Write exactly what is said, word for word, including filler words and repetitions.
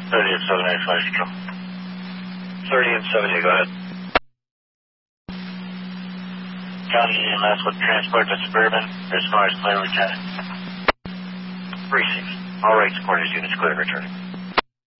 thirty and seven eight, flash control. thirty and seven eight, go ahead. County E M S with transport to Suburban. There's cars clear returning. Precinct. All right, supporters units clear returning.